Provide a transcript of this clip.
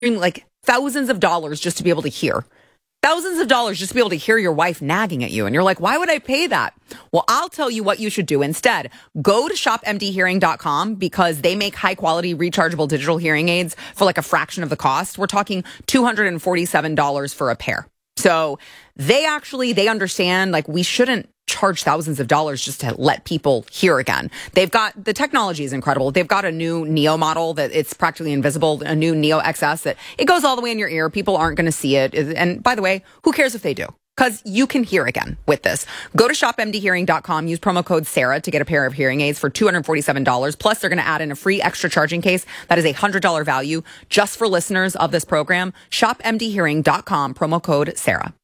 like thousands of dollars just to be able to hear. Thousands of dollars just to be able to hear your wife nagging at you. And you're like, why would I pay that? Well, I'll tell you what you should do instead. Go to shopmdhearing.com because they make high quality rechargeable digital hearing aids for like a fraction of the cost. We're talking $247 for a pair. So they understand like we shouldn't charge thousands of dollars just to let people hear again. The technology is incredible. They've got a new Neo model that it's practically invisible, a new Neo XS that it goes all the way in your ear. People aren't going to see it. And by the way, who cares if they do? Because you can hear again with this. Go to shopmdhearing.com, use promo code Sarah to get a pair of hearing aids for $247. Plus, they're going to add in a free extra charging case. That is a $100 value just for listeners of this program. Shopmdhearing.com, promo code Sarah.